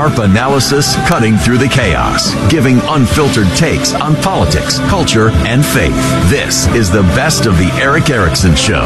Sharp analysis cutting through the chaos, giving unfiltered takes on politics, culture, and faith. This is the best of the Erick Erickson Show.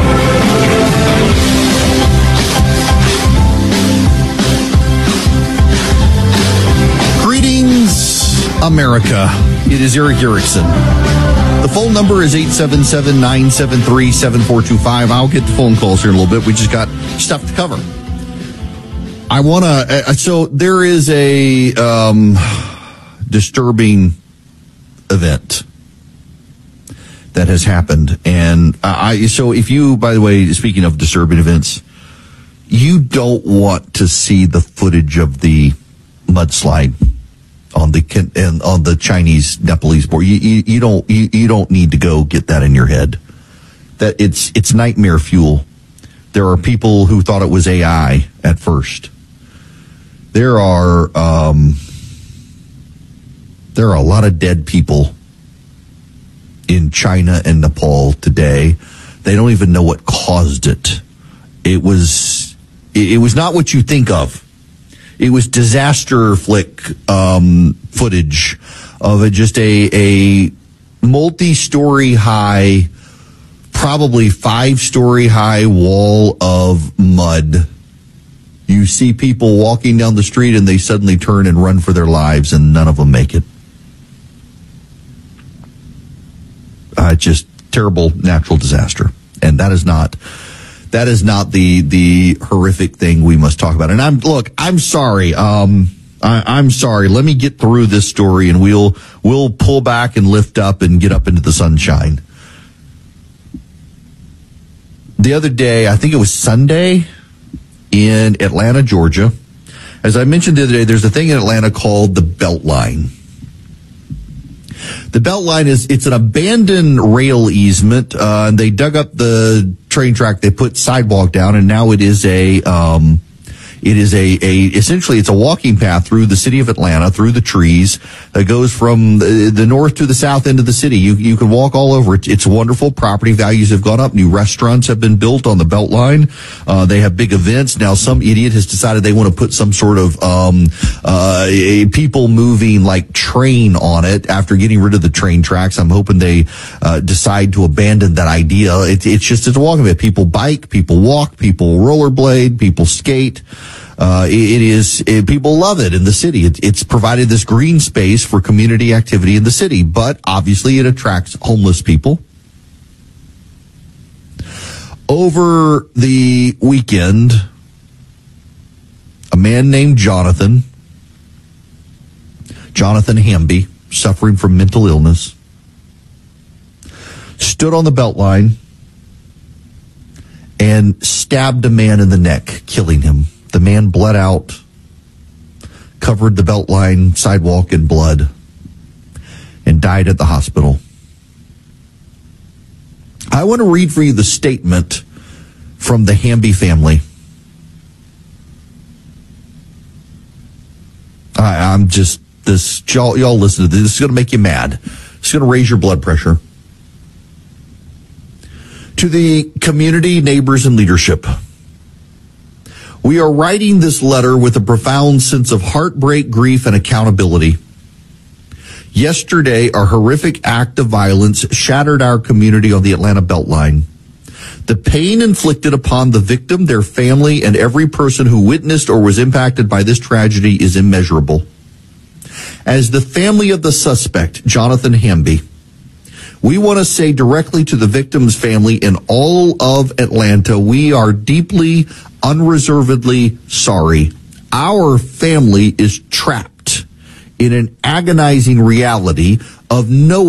Greetings, America. It is Erick Erickson. The phone number is 877-973-7425. I'll get the phone calls here in a little bit. We just got stuff to cover. I want to, so there is a disturbing event that has happened. And so if you, by the way, speaking of disturbing events, you don't want to see the footage of the mudslide on the Chinese Nepalese border. You don't need to go get that in your head. That it's nightmare fuel. There are people who thought it was AI at first. There are a lot of dead people in China and Nepal today. They don't even know what caused it. It was not what you think of. It was disaster flick footage of just a multi-story high, probably 5-story high wall of mud. You see people walking down the street and they suddenly turn and run for their lives and none of them make it. Just terrible natural disaster. And that is not the horrific thing we must talk about. And I'm sorry. I'm sorry. Let me get through this story and we'll pull back and lift up and get up into the sunshine. The other day, I think it was Sunday in Atlanta, Georgia. As I mentioned the other day, there's a thing in Atlanta called the Beltline. The Beltline it's an abandoned rail easement. And they dug up the train track. They put sidewalk down, and now essentially it's a walking path through the city of Atlanta, through the trees that goes from the north to the south end of the city. You can walk all over it. It's wonderful. Property values have gone up. New restaurants have been built on the Beltline. They have big events. Now some idiot has decided they want to put some sort of, a people moving like train on it after getting rid of the train tracks. I'm hoping they, decide to abandon that idea. It's a walking path. People bike, people walk, people rollerblade, people skate. People love it in the city. It's provided this green space for community activity in the city, but obviously it attracts homeless people. Over the weekend, a man named Jonathan Hamby, suffering from mental illness, stood on the Beltline and stabbed a man in the neck, killing him. The man bled out, covered the Beltline sidewalk in blood, and died at the hospital. I want to read for you the statement from the Hamby family. Y'all listen to this. This is going to make you mad. It's going to raise your blood pressure. To the community, neighbors, and leadership, we are writing this letter with a profound sense of heartbreak, grief, and accountability. Yesterday, a horrific act of violence shattered our community on the Atlanta Beltline. The pain inflicted upon the victim, their family, and every person who witnessed or was impacted by this tragedy is immeasurable. As the family of the suspect, Jonathan Hamby, we want to say directly to the victim's family and all of Atlanta, we are deeply, unreservedly sorry. Our family is trapped in an agonizing reality of no